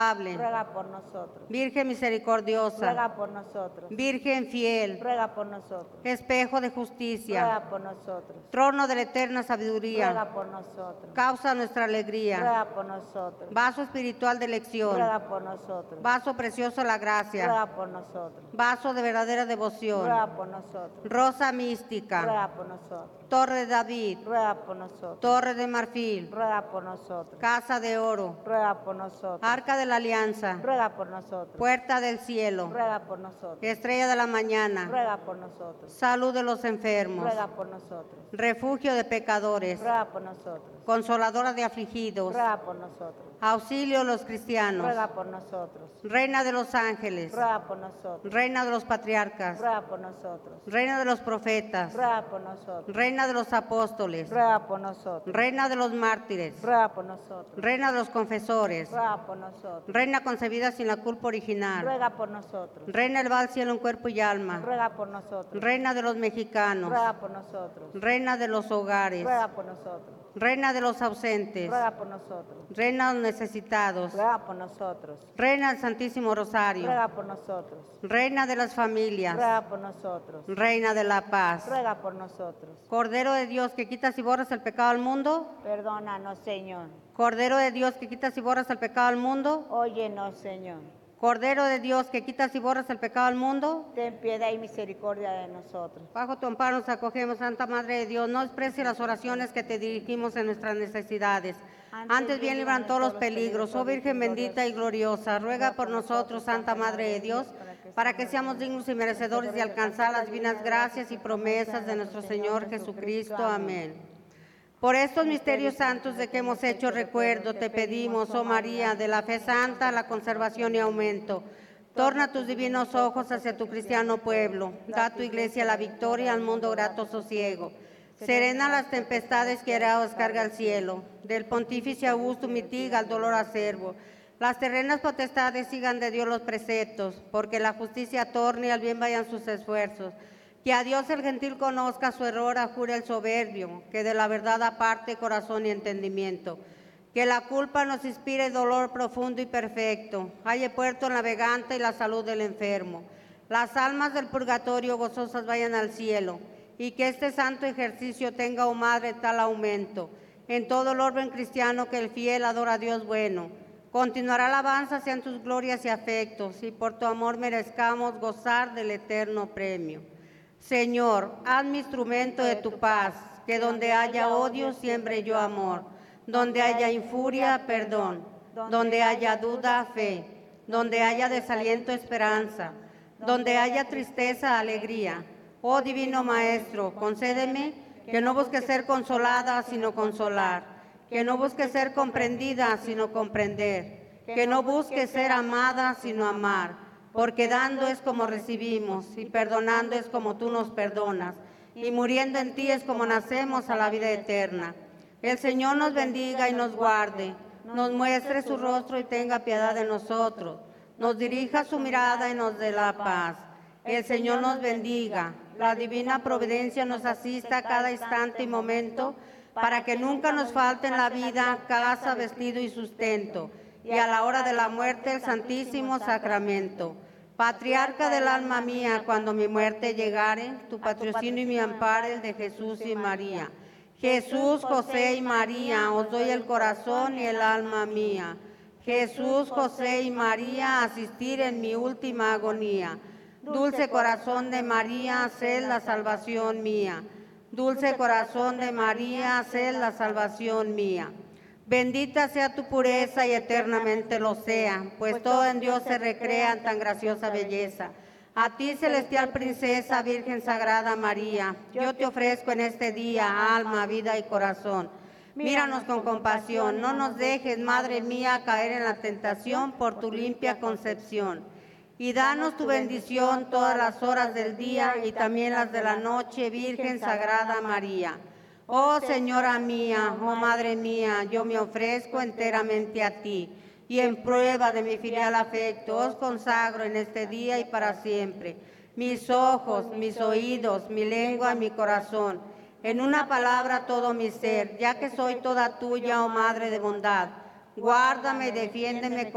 ruega por nosotros. Virgen misericordiosa, Ruega por nosotros. Virgen fiel, Ruega por nosotros. espejo de justicia, Ruega por nosotros. trono de la eterna sabiduría, Ruega por nosotros. causa de nuestra alegría, Ruega por nosotros. vaso espiritual de elección, Ruega por nosotros. vaso precioso a la gracia, Ruega por nosotros. vaso de verdadera devoción, Ruega por nosotros. rosa mística, Ruega por nosotros. torre de David, Ruega por nosotros. torre de marfil, Ruega por nosotros. casa de oro, Ruega por nosotros. arca de la alianza, Ruega por nosotros. puerta del cielo, Ruega por nosotros. estrella de la mañana, Ruega por nosotros. salud de los enfermos, Ruega por nosotros. refugio de pecadores, Ruega por nosotros. consoladora de afligidos, Ruega por nosotros. auxilio de los cristianos, Ruega por nosotros. reina de los ángeles, Ruega por nosotros. reina de los patriarcas, Ruega por nosotros. reina de los profetas, Ruega por nosotros. reina de los apóstoles, Ruega por nosotros. reina de los mártires, Ruega por nosotros. reina de los confesores, Ruega por nosotros. reina concebida sin la culpa original, Ruega por nosotros. reina elevada al cielo en cuerpo y alma, Ruega por nosotros. reina de los mexicanos, Ruega por nosotros. reina de los hogares, Ruega por nosotros. reina de los ausentes, Ruega por nosotros. reina de los necesitados, Ruega por nosotros. reina del Santísimo Rosario, Ruega por nosotros. reina de las familias, Ruega por nosotros. reina de la paz, Ruega por nosotros. Cordero de Dios que quitas y borras el pecado del mundo, Perdónanos, Señor. Cordero de Dios que quitas y borras el pecado del mundo, Óyenos, Señor. Cordero de Dios que quitas y borras el pecado del mundo, Ten piedad y misericordia de nosotros. bajo tu amparo nos acogemos, Santa Madre de Dios. No desprecie las oraciones que te dirigimos en nuestras necesidades. Antes bien libran todos los peligros. Oh Virgen bendita y gloriosa, ruega por nosotros, Santa Madre de Dios, para que seamos dignos y merecedores de alcanzar las divinas gracias y promesas de nuestro Señor Jesucristo. Amén. Por estos misterios santos de que hemos hecho recuerdo, te pedimos, oh María, de la fe santa, la conservación y aumento. Torna tus divinos ojos hacia tu cristiano pueblo. Da a tu iglesia la victoria, al mundo grato sosiego. Serena las tempestades que hará descarga al cielo. Del pontífice Augusto mitiga el dolor acervo. Las terrenas potestades sigan de Dios los preceptos, porque la justicia torne y al bien vayan sus esfuerzos. Que a Dios el gentil conozca su error, ajure el soberbio, que de la verdad aparte corazón y entendimiento. Que la culpa nos inspire dolor profundo y perfecto, halle puerto el navegante y la salud del enfermo. Las almas del purgatorio gozosas vayan al cielo, y que este santo ejercicio tenga, oh Madre, tal aumento. En todo el orden cristiano que el fiel adora a Dios bueno. Continuará la alabanza hacia tus glorias y afectos, y por tu amor merezcamos gozar del eterno premio. Señor, hazme instrumento de tu paz, que donde haya odio siembre yo amor, donde haya infuria, perdón, donde haya duda, fe, donde haya desaliento, esperanza, donde haya tristeza, alegría. Oh Divino Maestro, concédeme que no busque ser consolada, sino consolar, que no busque ser comprendida, sino comprender, que no busque ser amada, sino amar, porque dando es como recibimos, y perdonando es como tú nos perdonas, y muriendo en ti es como nacemos a la vida eterna. El Señor nos bendiga y nos guarde, nos muestre su rostro y tenga piedad de nosotros, nos dirija su mirada y nos dé la paz. El Señor nos bendiga, la divina providencia nos asista a cada instante y momento, para que nunca nos falte en la vida casa, vestido y sustento, y a la hora de la muerte el Santísimo Sacramento. Patriarca del alma mía, cuando mi muerte llegare, tu patrocinio y mi amparo el de Jesús y María. Jesús, José y María, os doy el corazón y el alma mía. Jesús, José y María, asistir en mi última agonía. Dulce corazón de María, sed la salvación mía. Dulce corazón de María, sed la salvación mía. Bendita sea tu pureza y eternamente lo sea, pues todo en Dios se recrea en tan graciosa belleza. A ti, celestial princesa, Virgen Sagrada María, yo te ofrezco en este día alma, vida y corazón. Míranos con compasión, no nos dejes, Madre mía, caer en la tentación por tu limpia concepción. Y danos tu bendición todas las horas del día y también las de la noche, Virgen Sagrada María. Oh Señora mía, oh Madre mía, yo me ofrezco enteramente a ti, y en prueba de mi filial afecto os consagro en este día y para siempre mis ojos, mis oídos, mi lengua y mi corazón, en una palabra todo mi ser, ya que soy toda tuya, oh Madre de bondad. Guárdame, defiéndeme